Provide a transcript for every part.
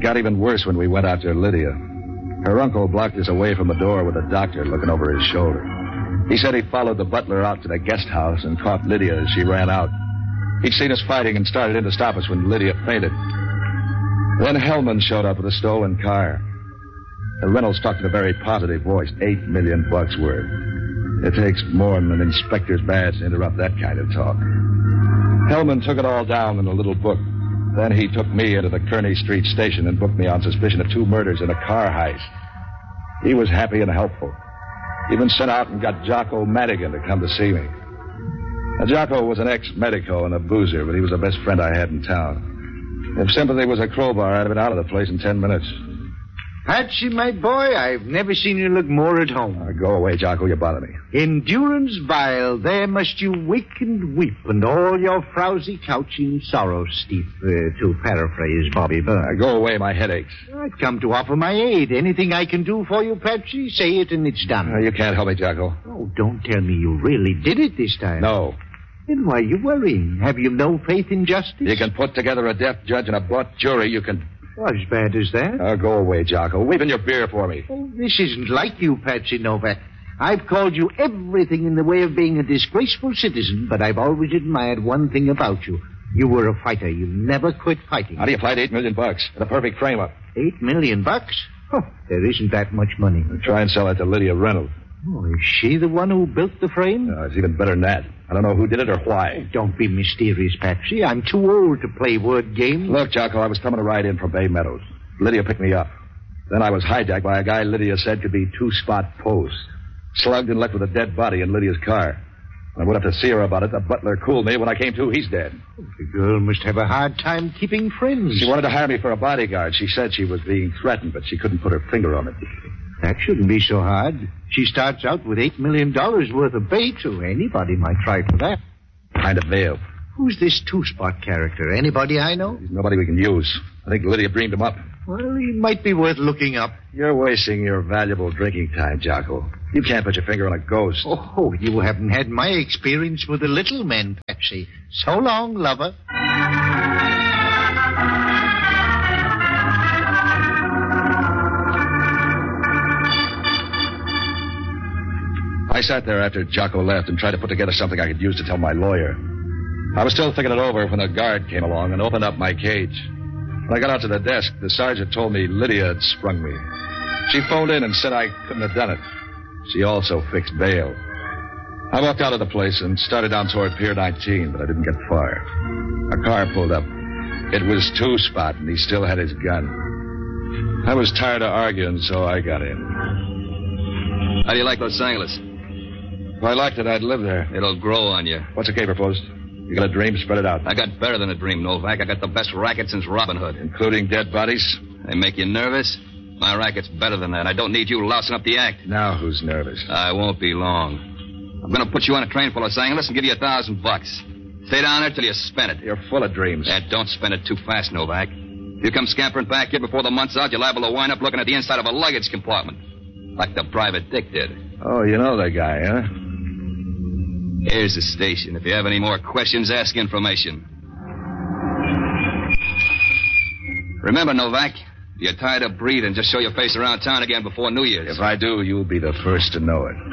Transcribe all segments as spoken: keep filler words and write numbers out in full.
It got even worse when we went after Lydia. Her uncle blocked us away from the door with a doctor looking over his shoulder. He said he followed the butler out to the guest house and caught Lydia as she ran out. He'd seen us fighting and started in to stop us when Lydia fainted. Then Hellman showed up with a stolen car. Reynolds talked in a very positive voice. Eight million bucks worth. It takes more than an inspector's badge to interrupt that kind of talk. Hellman took it all down in a little book. Then he took me into the Kearney Street station and booked me on suspicion of two murders and a car heist. He was happy and helpful. Even sent out and got Jocko Madigan to come to see me. Now, Jocko was an ex-medico and a boozer, but he was the best friend I had in town. If sympathy was a crowbar, I'd have been out of the place in ten minutes. Patsy, my boy, I've never seen you look more at home. Uh, go away, Jocko. You bother me. Endurance vile, there must you wake and weep, and all your frowsy couch in sorrow steep, uh, to paraphrase Bobby Burns. Uh, go away, my head aches. I've come to offer my aid. Anything I can do for you, Patsy, say it and it's done. Uh, you can't help me, Jocko. Oh, don't tell me you really did it this time. No. Then why are you worrying? Have you no faith in justice? You can put together a deaf judge and a bought jury. You can... Well, as bad as that? Uh, go away, Jocko. Weep in your beer for me. Oh, this isn't like you, Patsy Novak. I've called you everything in the way of being a disgraceful citizen, but I've always admired one thing about you. You were a fighter. You never quit fighting. How do you fight eight million bucks? The perfect frame-up. Eight million bucks? Oh, there isn't that much money. I'll try and sell it to Lydia Reynolds. Oh, is she the one who built the frame? No, it's even better than that. I don't know who did it or why. Oh, don't be mysterious, Patsy. I'm too old to play word games. Look, Jocko, I was coming to ride in from Bay Meadows. Lydia picked me up. Then I was hijacked by a guy Lydia said could be two-spot post. Slugged and left with a dead body in Lydia's car. I went up to see her about it. The butler cooled me. When I came to, he's dead. Oh, the girl must have a hard time keeping friends. She wanted to hire me for a bodyguard. She said she was being threatened, but she couldn't put her finger on it. That shouldn't be so hard. She starts out with eight million dollars worth of bait, so anybody might try for that. Kind of veil. Who's this two-spot character? Anybody I know? He's nobody we can use. I think Lydia dreamed him up. Well, he might be worth looking up. You're wasting your valuable drinking time, Jocko. You can't put your finger on a ghost. Oh, you haven't had my experience with the little men, Patsy. So long, lover. I sat there after Jocko left and tried to put together something I could use to tell my lawyer. I was still thinking it over when a guard came along and opened up my cage. When I got out to the desk, the sergeant told me Lydia had sprung me. She phoned in and said I couldn't have done it. She also fixed bail. I walked out of the place and started down toward Pier nineteen, but I didn't get far. A car pulled up. It was Two-Spot, and he still had his gun. I was tired of arguing, so I got in. How do you like Los Angeles? If I liked it, I'd live there. It'll grow on you. What's a caper post? You got a dream? Spread it out. I got better than a dream, Novak. I got the best racket since Robin Hood. Including dead bodies? They make you nervous? My racket's better than that. I don't need you lousing up the act. Now who's nervous? I won't be long. I'm going to put you on a train for Los Angeles and give you a thousand bucks. Stay down there till you spend it. You're full of dreams. Yeah, don't spend it too fast, Novak. If you come scampering back here before the month's out, you're liable to wind up looking at the inside of a luggage compartment. Like the private dick did. Oh, you know that guy, huh? Here's the station. If you have any more questions, ask information. Remember, Novak, you're tired of breathing. Just show your face around town again before New Year's. If I do, you'll be the first to know it.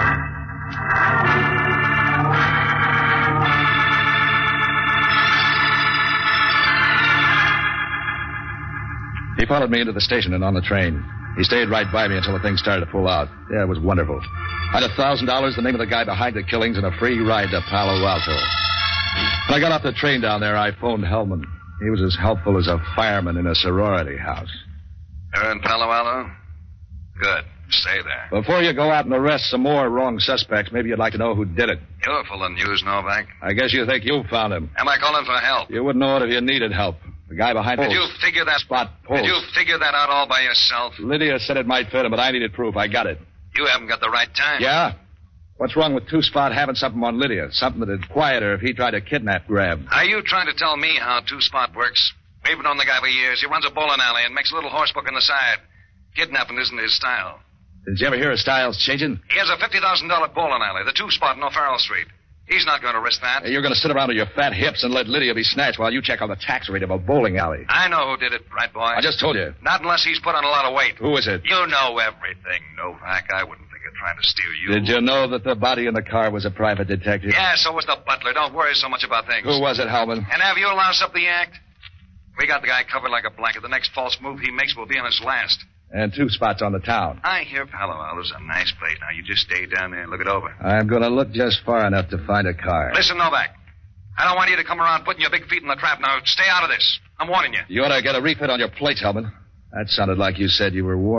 He followed me into the station and on the train. He stayed right by me until the thing started to pull out. Yeah, it was wonderful. I had a thousand dollars, the name of the guy behind the killings, and a free ride to Palo Alto. When I got off the train down there, I phoned Hellman. He was as helpful as a fireman in a sorority house. You're in Palo Alto? Good. Stay there. Before you go out and arrest some more wrong suspects, maybe you'd like to know who did it. You're full of news, Novak. I guess you think you found him. Am I calling for help? You wouldn't know it if you needed help. The guy behind Did post. you figure that... Spot post. Did you figure that out all by yourself? Lydia said it might fit him, but I needed proof. I got it. You haven't got the right time. Yeah? What's wrong with Two-Spot having something on Lydia? Something that'd quiet her if he tried to kidnap Grab. Are you trying to tell me how Two-Spot works? We've known the guy for years. He runs a bowling alley and makes a little horse book on the side. Kidnapping isn't his style. Did you ever hear his style's changing? He has a fifty thousand dollars bowling alley, the Two-Spot in O'Farrell Street. He's not going to risk that. You're going to sit around on your fat hips and let Lydia be snatched while you check on the tax rate of a bowling alley. I know who did it, right, boy? I just told you. Not unless he's put on a lot of weight. Who is it? You know everything, Novak. I wouldn't think of trying to steal you. Did you know that the body in the car was a private detective? Yeah, so was the butler. Don't worry so much about things. Who was it, Hellman? And have you loused up the act? We got the guy covered like a blanket. The next false move he makes will be on his last. And two spots on the town. I hear Palo Alto's a nice place. Now, you just stay down there and look it over. I'm going to look just far enough to find a car. Listen, Novak. I don't want you to come around putting your big feet in the trap. Now, stay out of this. I'm warning you. You ought to get a refit on your plates, Hellman. That sounded like you said you were warned.